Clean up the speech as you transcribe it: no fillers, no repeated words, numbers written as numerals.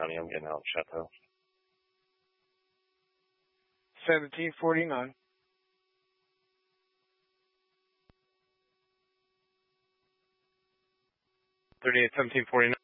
County. I'm getting out of Chateau. 1749. 381749.